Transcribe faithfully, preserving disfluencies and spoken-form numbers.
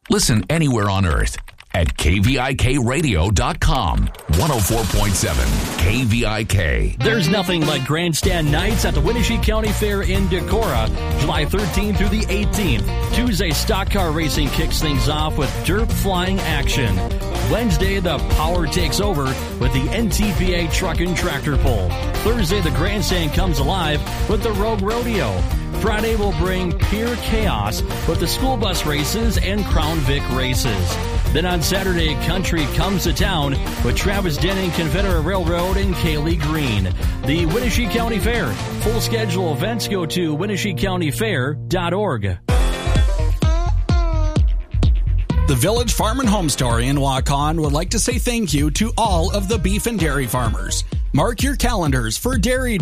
Listen anywhere on earth at K V I K radio dot com. one oh four point seven K V I K. There's nothing like grandstand nights at the Winnebago County Fair in Decorah, July thirteenth through the eighteenth. Tuesday, stock car racing kicks things off with dirt flying action. Wednesday, the power takes over with the N T P A truck and tractor pull. Thursday, the grandstand comes alive with the Rogue Rodeo. Friday will bring pure chaos with the school bus races and Crown Vic races. Then on Saturday, country comes to town with Travis Denning, Confederate Railroad, and Kaylee Green. The Winnebago County Fair. Full schedule events go to Winnebago County Fair dot org. The Village Farm and Home Store in Waukon would like to say thank you to all of the beef and dairy farmers. Mark your calendars for Dairy